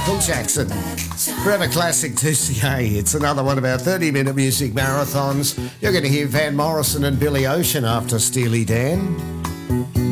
Michael Jackson. Forever Classic 2CA. It's another one of our 30-minute music marathons. You're going to hear Van Morrison and Billy Ocean after Steely Dan.